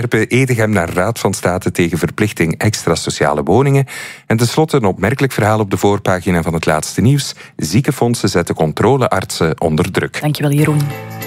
Antwerpen, Edegem naar Raad van State tegen verplichting extra sociale woningen. En tenslotte een opmerkelijk verhaal op de voorpagina van het laatste nieuws. Ziekenfondsen zetten controleartsen onder druk. Dankjewel, Jeroen.